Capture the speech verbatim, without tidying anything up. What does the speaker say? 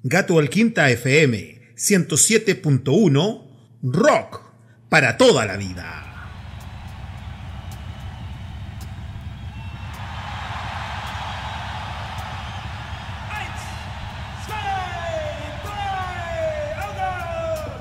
Gato al Quinta F M ciento siete punto uno, rock para toda la vida.